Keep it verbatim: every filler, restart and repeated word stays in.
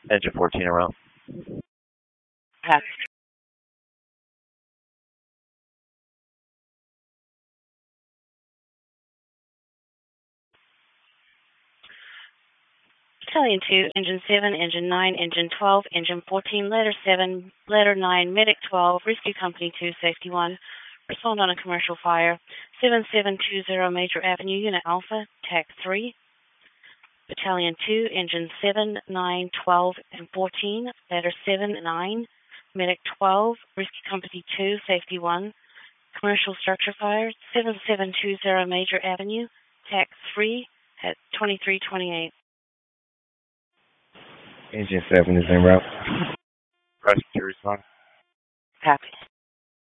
Engine fourteen around. Pass. Battalion two, Engine seven, Engine nine, Engine twelve, Engine fourteen, Letter seven, Letter nine, Medic twelve, Rescue Company two, Safety one. Respond on a commercial fire. seven seven two zero Major Avenue, Unit Alpha, T A C three. Battalion two, Engine seven, nine, twelve, and fourteen, Letter seven, nine, Medic twelve, Rescue Company two, Safety one. Commercial structure fire. seven seven two zero Major Avenue, T A C three, at twenty-three twenty-eight. Engine seven is en route. Rescue respond. Copy.